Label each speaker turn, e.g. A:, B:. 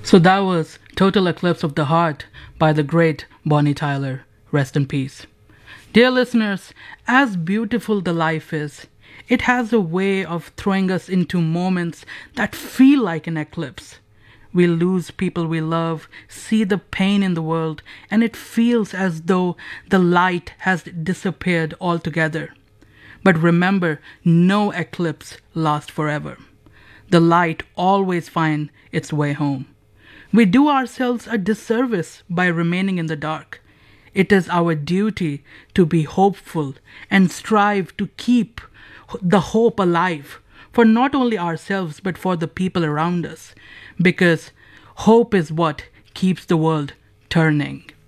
A: So that was Total Eclipse of the Heart by the great Bonnie Tyler. Rest in peace. Dear listeners, as beautiful the life is, it has a way of throwing us into moments that feel like an eclipse. We lose people we love, see the pain in the world, and it feels as though the light has disappeared altogether. But remember, no eclipse lasts forever. The light always finds its way home. We do ourselves a disservice by remaining in the dark. It is our duty to be hopeful and strive to keep the hope alive for not only ourselves but for the people around us, because hope is what keeps the world turning.